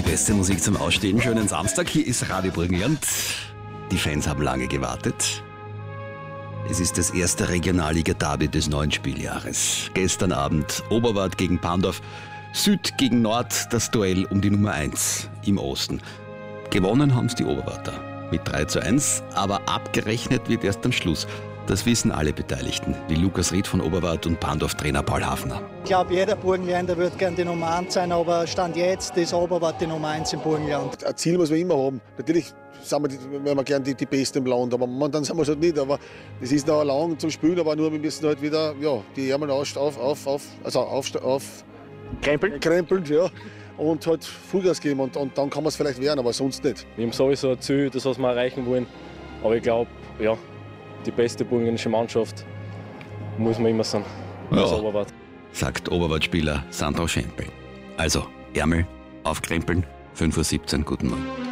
die beste Musik zum Ausstehen. Schönen Samstag, hier ist Radio Burgenland. Die Fans haben lange gewartet. Es ist das erste Regionalliga-Derby des neuen Spieljahres. Gestern Abend Oberwart gegen Pandorf, Süd gegen Nord, das Duell um die Nummer 1 im Osten. Gewonnen haben es die Oberwarter mit 3:1, aber abgerechnet wird erst am Schluss. Das wissen alle Beteiligten, wie Lukas Ried von Oberwart und Pandorf-Trainer Paul Hafner. Ich glaube, jeder Burgenländer würde gerne die Nummer 1 sein, aber Stand jetzt ist Oberwart die Nummer 1 im Burgenland. Ein Ziel muss man immer haben. Natürlich wären wir gerne die Besten im Land, aber momentan sind wir es halt nicht. Aber es ist noch lang zum Spielen, aber nur wir müssen halt wieder die Ärmel krempeln, ja, und halt Vollgas geben und dann kann man es vielleicht werden, aber sonst nicht. Wir haben sowieso ein Ziel, das was wir erreichen wollen, aber ich glaube, die beste burgenländische Mannschaft muss man immer sein. Ja, Oberwart. Sagt Oberwart-Spieler Sandro Schempel. Also, Ärmel aufkrempeln, 5:17 Uhr, guten Morgen.